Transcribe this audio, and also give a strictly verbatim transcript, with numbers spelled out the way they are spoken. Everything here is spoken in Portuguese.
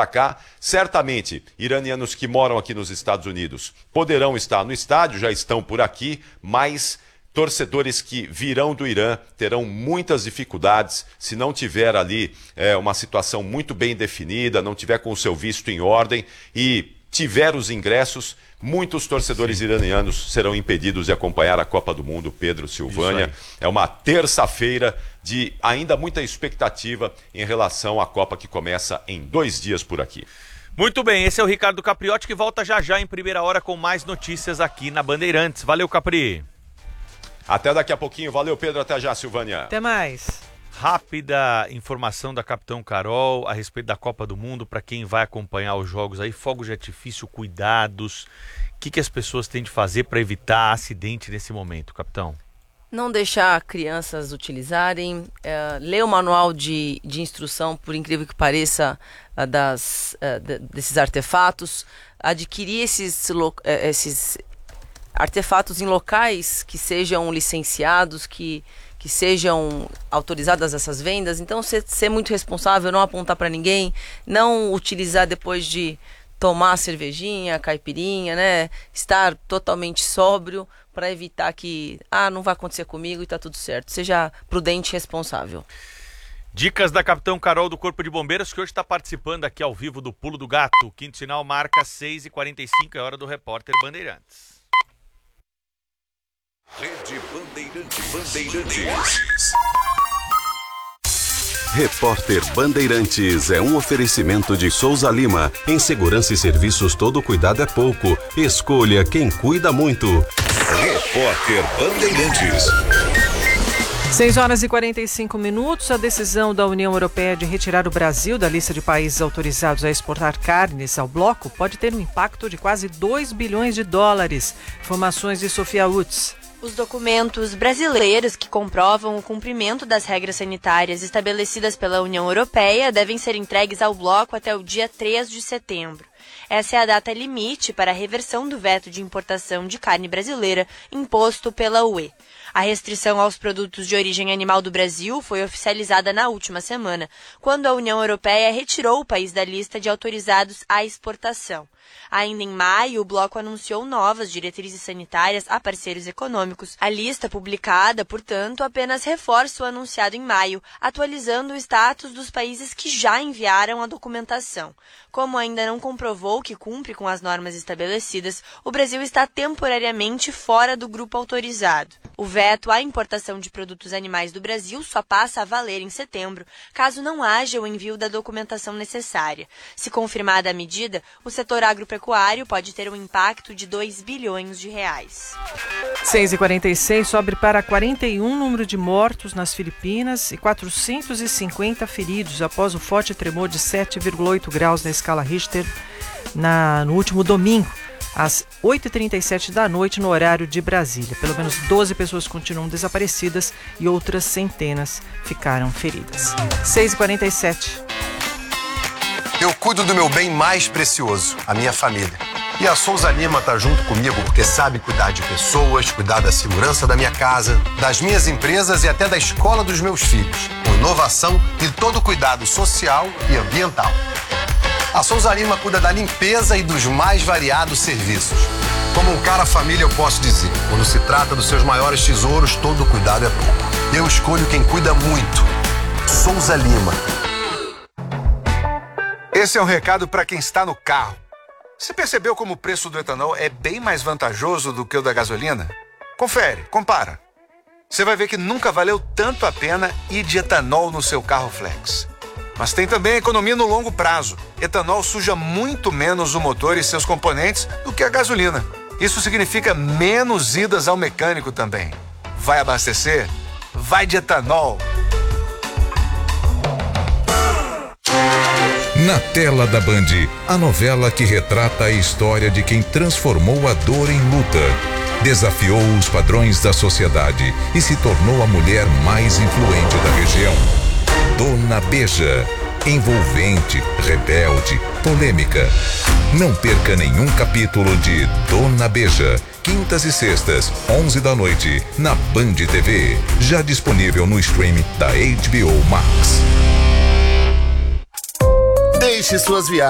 para cá. Certamente, iranianos que moram aqui nos Estados Unidos poderão estar no estádio, já estão por aqui, mas torcedores que virão do Irã terão muitas dificuldades se não tiver ali é, uma situação muito bem definida, não tiver com o seu visto em ordem e tiver os ingressos. Muitos torcedores Sim. iranianos serão impedidos de acompanhar a Copa do Mundo. Pedro, Silvânia, é uma terça-feira de ainda muita expectativa em relação à Copa que começa em dois dias por aqui. Muito bem, esse é o Ricardo Capriotti que volta já já em primeira hora com mais notícias aqui na Bandeirantes. Valeu, Capri. Até daqui a pouquinho. Valeu, Pedro. Até já, Silvânia. Até mais. Rápida informação da Capitão Carol a respeito da Copa do Mundo para quem vai acompanhar os jogos aí. Fogos de artifício, cuidados. O que, que as pessoas têm de fazer para evitar acidente nesse momento, Capitão? Não deixar crianças utilizarem. É, ler o manual de, de instrução, por incrível que pareça, das, de, desses artefatos. Adquirir esses, esses artefatos em locais que sejam licenciados, que... que sejam autorizadas essas vendas. Então, ser, ser muito responsável, não apontar para ninguém, não utilizar depois de tomar cervejinha, caipirinha, né? Estar totalmente sóbrio para evitar que, ah, não vai acontecer comigo e tá tudo certo. Seja prudente e responsável. Dicas da Capitão Carol do Corpo de Bombeiros, que hoje está participando aqui ao vivo do Pulo do Gato. O quinto sinal marca seis e quarenta e cinco, é hora do repórter Bandeirantes. Rede Bandeirantes. Bandeirantes. Repórter Bandeirantes é um oferecimento de Souza Lima. Em segurança e serviços, todo cuidado é pouco. Escolha quem cuida muito. Repórter Bandeirantes. seis horas e quarenta e cinco minutos. A decisão da União Europeia de retirar o Brasil da lista de países autorizados a exportar carnes ao bloco pode ter um impacto de quase dois bilhões de dólares. Informações de Sofia Utz. Os documentos brasileiros que comprovam o cumprimento das regras sanitárias estabelecidas pela União Europeia devem ser entregues ao bloco até o dia três de setembro. Essa é a data limite para a reversão do veto de importação de carne brasileira imposto pela U E. A restrição aos produtos de origem animal do Brasil foi oficializada na última semana, quando a União Europeia retirou o país da lista de autorizados à exportação. Ainda em maio, o bloco anunciou novas diretrizes sanitárias a parceiros econômicos. A lista publicada, portanto, apenas reforça o anunciado em maio, atualizando o status dos países que já enviaram a documentação. Como ainda não comprovou que cumpre com as normas estabelecidas, o Brasil está temporariamente fora do grupo autorizado. O veto à importação de produtos animais do Brasil só passa a valer em setembro, caso não haja o envio da documentação necessária. Se confirmada a medida, o setor agropecuário pode ter um impacto de dois bilhões de reais. seis e quarenta e seis, sobe para quarenta e um número de mortos nas Filipinas e quatrocentos e cinquenta feridos após o forte tremor de sete vírgula oito graus na escala Richter na, no último domingo, às oito e trinta e sete da noite, no horário de Brasília. Pelo menos doze pessoas continuam desaparecidas e outras centenas ficaram feridas. seis e quarenta e sete. Eu cuido do meu bem mais precioso, a minha família. E a Souza Lima está junto comigo porque sabe cuidar de pessoas, cuidar da segurança da minha casa, das minhas empresas e até da escola dos meus filhos, com inovação e todo cuidado social e ambiental. A Souza Lima cuida da limpeza e dos mais variados serviços. Como um cara família, eu posso dizer, quando se trata dos seus maiores tesouros, todo cuidado é pouco. Eu escolho quem cuida muito. Souza Lima. Esse é um recado para quem está no carro. Você percebeu como o preço do etanol é bem mais vantajoso do que o da gasolina? Confere, compara. Você vai ver que nunca valeu tanto a pena ir de etanol no seu carro flex. Mas tem também a economia no longo prazo. Etanol suja muito menos o motor e seus componentes do que a gasolina. Isso significa menos idas ao mecânico também. Vai abastecer? Vai de etanol. Na tela da Band, a novela que retrata a história de quem transformou a dor em luta, desafiou os padrões da sociedade e se tornou a mulher mais influente da região. Dona Beija, envolvente, rebelde, polêmica. Não perca nenhum capítulo de Dona Beija, quintas e sextas, onze da noite, na Band T V, já disponível no streaming da H B O Max. Deixe suas viagens